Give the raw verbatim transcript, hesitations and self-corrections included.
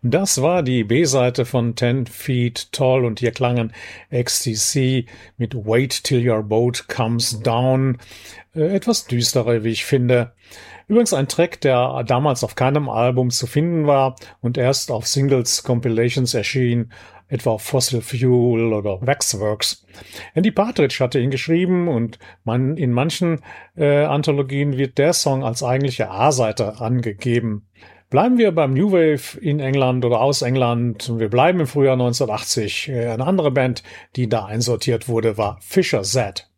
Das war die B-Seite von Ten Feet Tall und hier klangen X T C mit Wait Till Your Boat Comes Down. Äh, etwas düsterer, wie ich finde. Übrigens ein Track, der damals auf keinem Album zu finden war und erst auf Singles Compilations erschien, etwa auf Fossil Fuel oder Waxworks. Andy Partridge hatte ihn geschrieben und man, in manchen äh, Anthologien wird der Song als eigentliche A-Seite angegeben. Bleiben wir beim New Wave in England oder aus England. Wir bleiben im Frühjahr neunzehnhundertachtzig. Eine andere Band, die da einsortiert wurde, war Fisher Z.